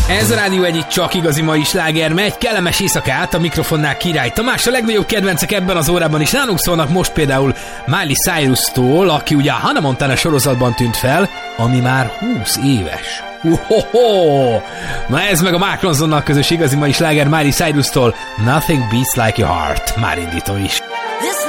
Ez a Rádió egyik csak igazi mai sláger megy, kellemes éjszakát, a mikrofonnál Király Tamás, a legnagyobb kedvencek ebben az órában is nálunk szólnak most például Miley Cyrus-tól, aki ugye a Hannah Montana sorozatban tűnt fel, ami már 20 éves. Na ez meg a Mark Ronsonnal közös igazi mai sláger Miley Cyrus-tól, Nothing Beats Like Your Heart, már indító is.